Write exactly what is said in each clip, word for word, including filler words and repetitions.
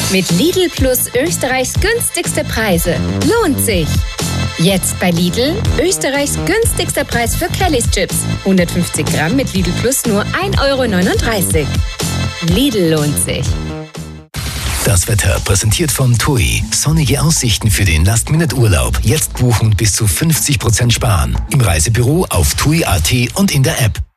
Mit Lidl Plus Österreichs günstigste Preise. Lohnt sich! Jetzt bei Lidl Österreichs günstigster Preis für Kellys Chips. hundertfünfzig Gramm mit Lidl Plus nur ein Euro neununddreißig. Lidl lohnt sich. Das Wetter präsentiert von T U I. Sonnige Aussichten für den Last-Minute-Urlaub. Jetzt buchen bis zu fünfzig Prozent sparen. Im Reisebüro, auf T U I Punkt A T und in der App.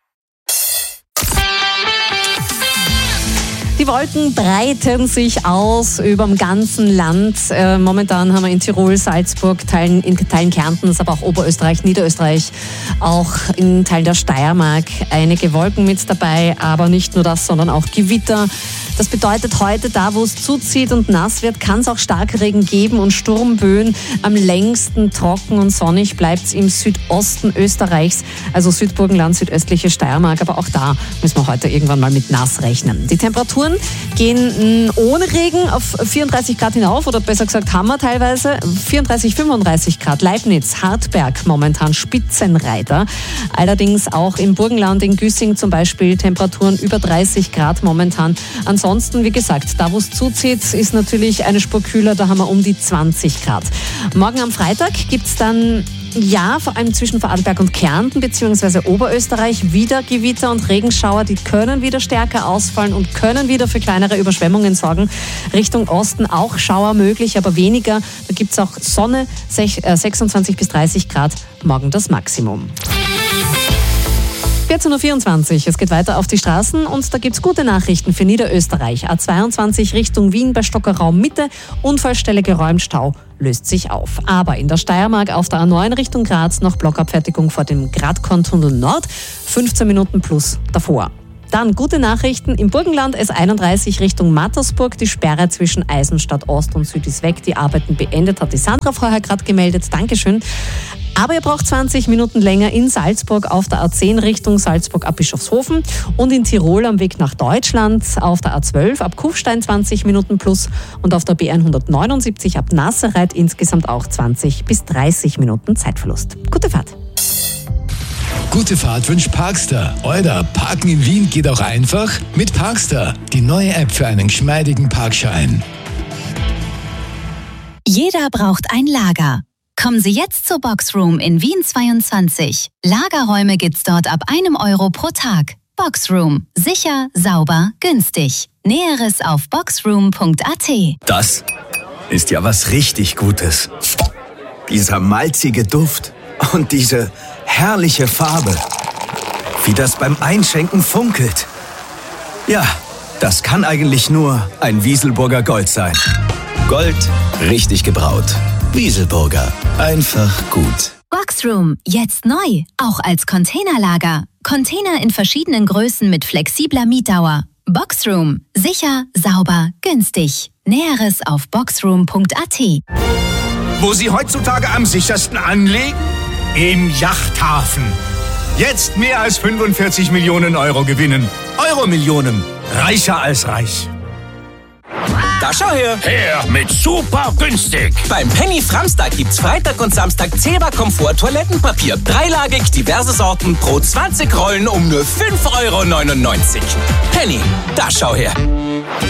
Die Wolken breiten sich aus über dem ganzen Land. Äh, momentan haben wir in Tirol, Salzburg, Teilen, in Teilen Kärntens, aber auch Oberösterreich, Niederösterreich, auch in Teilen der Steiermark einige Wolken mit dabei. Aber nicht nur das, sondern auch Gewitter. Das bedeutet heute, da wo es zuzieht und nass wird, kann es auch Starkregen geben und Sturmböen. Am längsten trocken und sonnig bleibt es im Südosten Österreichs, also Südburgenland, südöstliche Steiermark. Aber auch da müssen wir heute irgendwann mal mit nass rechnen. Die Temperaturen gehen ohne Regen auf vierunddreißig Grad hinauf, oder besser gesagt haben wir teilweise vierunddreißig, fünfunddreißig Grad. Leibniz, Hartberg momentan Spitzenreiter. Allerdings auch im Burgenland, in Güssing zum Beispiel, Temperaturen über dreißig Grad momentan. Ansonsten, wie gesagt, da wo es zuzieht, ist natürlich eine Spur kühler, da haben wir um die zwanzig Grad. Morgen am Freitag gibt es dann, ja, vor allem zwischen Vorarlberg und Kärnten bzw. Oberösterreich wieder Gewitter und Regenschauer, die können wieder stärker ausfallen und können wieder für kleinere Überschwemmungen sorgen. Richtung Osten auch Schauer möglich, aber weniger. Da gibt es auch Sonne, sechsundzwanzig bis dreißig Grad, morgen das Maximum. vierzehn Uhr vierundzwanzig, es geht weiter auf die Straßen und da gibt es gute Nachrichten für Niederösterreich. A zweiundzwanzig Richtung Wien bei Stockerau Mitte, Unfallstelle geräumt, Stau löst sich auf. Aber in der Steiermark auf der A neun Richtung Graz noch Blockabfertigung vor dem Gradkorntunnel Nord, fünfzehn Minuten plus davor. Dann gute Nachrichten im Burgenland, S einunddreißig Richtung Mattersburg. Die Sperre zwischen Eisenstadt Ost und Süd ist weg. Die Arbeiten beendet, hat die Sandra vorher gerade gemeldet. Dankeschön. Aber ihr braucht zwanzig Minuten länger in Salzburg auf der A zehn Richtung Salzburg ab Bischofshofen und in Tirol am Weg nach Deutschland auf der A zwölf ab Kufstein zwanzig Minuten plus und auf der B hundertneunundsiebzig ab Nasserreit insgesamt auch zwanzig bis dreißig Minuten Zeitverlust. Gute Fahrt. Gute Fahrt wünscht Parkstar. Euer Parken in Wien geht auch einfach mit Parkstar. Die neue App für einen geschmeidigen Parkschein. Jeder braucht ein Lager. Kommen Sie jetzt zur Boxroom in Wien zweiundzwanzig. Lagerräume gibt's dort ab einem Euro pro Tag. Boxroom. Sicher, sauber, günstig. Näheres auf boxroom punkt a t. Das ist ja was richtig Gutes. Dieser malzige Duft und diese herrliche Farbe. Wie das beim Einschenken funkelt. Ja, das kann eigentlich nur ein Wieselburger Gold sein. Gold, richtig gebraut. Wieselburger. Einfach gut. Boxroom. Jetzt neu. Auch als Containerlager. Container in verschiedenen Größen mit flexibler Mietdauer. Boxroom. Sicher, sauber, günstig. Näheres auf boxroom punkt a t. Wo Sie heutzutage am sichersten anlegen? Im Yachthafen. Jetzt mehr als fünfundvierzig Millionen Euro gewinnen. Euro-Millionen. Reicher als reich. Da schau her. Her mit super günstig. Beim Penny Framstag gibt's Freitag und Samstag Zebra Komfort Toilettenpapier. Dreilagig, diverse Sorten, pro zwanzig Rollen um nur fünf Euro neunundneunzig. Penny, da schau her.